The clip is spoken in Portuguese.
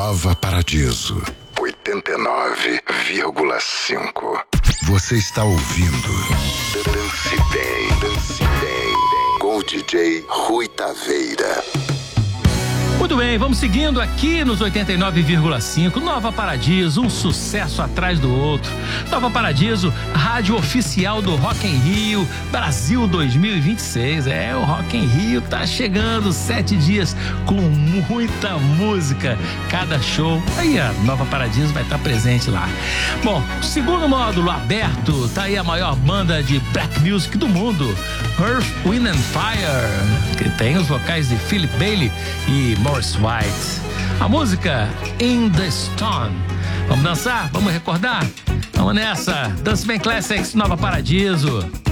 Nova Paradiso 89,5. Você está ouvindo Dance Bem, Dance Bem, com o DJ Rui Taveira. Muito bem, vamos seguindo aqui nos 89,5. Nova Paradiso, um sucesso atrás do outro. Nova Paradiso, rádio oficial do Rock in Rio Brasil 2026. O Rock in Rio tá chegando, 7 dias com muita música, cada show. Aí a Nova Paradiso vai estar presente lá. Bom, segundo módulo aberto, tá aí a maior banda de black music do mundo, Earth, Wind and Fire, que tem os vocais de Philip Bailey e Morris White. A música In the Stone. Vamos dançar? Vamos recordar? Vamos nessa. Dance Bem Classics, Nova Paradiso.